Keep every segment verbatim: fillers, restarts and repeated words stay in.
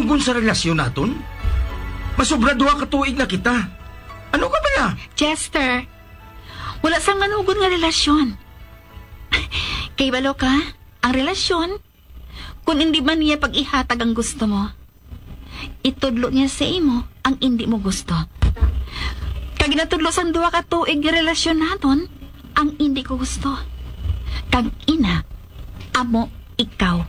manugon sa relasyon naton? Masobra duha ka tuig na kita. Ano ka ba na? Chester, wala sang manugon nga relasyon. Kay balo ka, ang relasyon, kung hindi man niya pag-ihatag ang gusto mo, itudlo niya sa imo ang hindi mo gusto. Kag ginatudlo sang duha ka tuig nga relasyon naton, ang hindi ko gusto. Kag ina, amo, ikaw.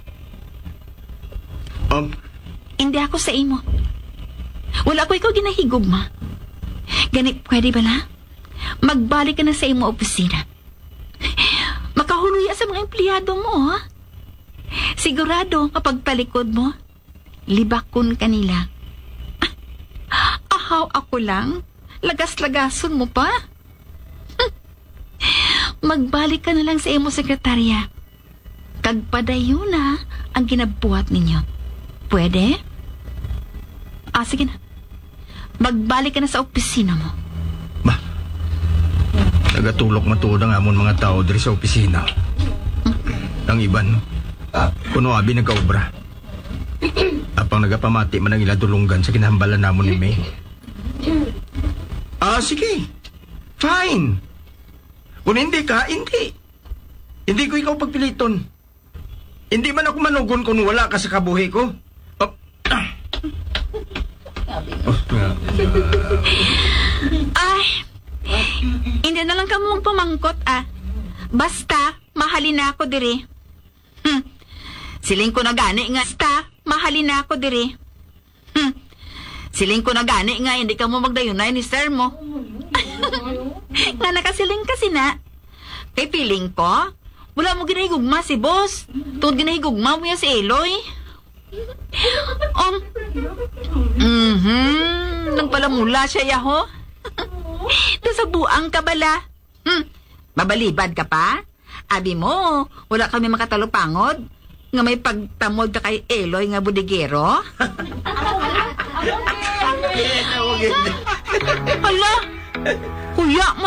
Um, Hindi ako sa imo. Wala ko ikaw ginahigugma. Ganit, pwede ba na? Magbalik ka na sa imo opisina. Makahuluya sa mga empleyado mo, ha? Sigurado, kapag talikod mo, libakon kanila. Ah, ahaw ako lang? Lagas-lagason mo pa? Magbalik ka na lang sa imo sekretarya. Kagpadayo na ang ginabuhat ninyo. Pwede? Ah, sige na. Magbalik ka na sa opisina mo. Ba, nagatulok matuod ang amon mga tao diri sa opisina. Ang iban, kuno abi nagkaobra. Apang nagapamati man ang ila dulunggan sa kinahambalan namon ni May. Ah, sige. Fine. Kung hindi ka, hindi. Hindi ko ikaw pagpiliton. Hindi man ako manugon kung wala ka sa kabuhi ko. Oh. Oh, nga. Ay, hindi na lang ka mo magpamangkot, ah. Basta, mahalin na ako diri. Hmm. Siling ko na gani nga. Basta, mahalin na ako diri. Hmm. Siling ko na gani nga, hindi ka mo magdayunay ni sir mo. Nga nakasiling kasi na. Kay piling ko, wala mo ginahigugma si boss. Tungod ginahigugma mo yan si Eloy. Um, mhm, nagpalamula siya yaho. Nasabuang ka bala. Hmm, babalibad ka pa? Abi mo, wala kami makatalupangod. Nga may pagtamod ka kay Eloy nga budigero. Hala, kuya,